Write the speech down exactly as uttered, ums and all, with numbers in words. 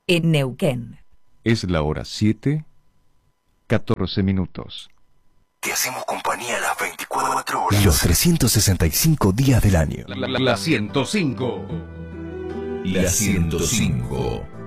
en Neuquén. Es la hora siete, catorce minutos. Te hacemos compañía las veinticuatro horas. Los trescientos sesenta y cinco días del año. La, la, la ciento cinco. La ciento cinco.